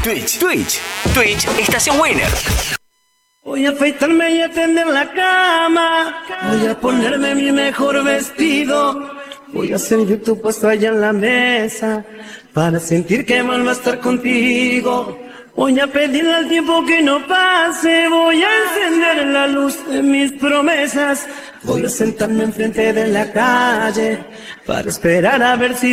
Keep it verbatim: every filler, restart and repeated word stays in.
Twitch, Twitch, Twitch, Estación Winner. Voy a afeitarme y a tender la cama. Voy a ponerme mi mejor vestido. Voy a hacer YouTube puesto allá en la mesa para sentir que vuelvo a estar contigo. Voy a pedirle al tiempo que no pase. Voy a encender la luz de mis promesas. Voy a sentarme enfrente de la calle para esperar a ver si